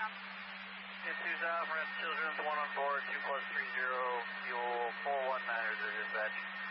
2 South, Red Children's 1 on board, 2 plus 30, fuel 419 is dispatch.